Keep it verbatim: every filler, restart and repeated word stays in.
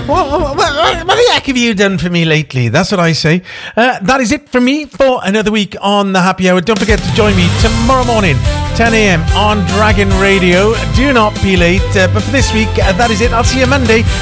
what, what, what the heck have you done for me lately? That's what I say. Uh, that is it for me for another week on the Happy Hour. Don't forget to join me tomorrow morning, ten a.m. on Dragon Radio. Do not be late. Uh, but for this week, uh, that is it. I'll see you Monday.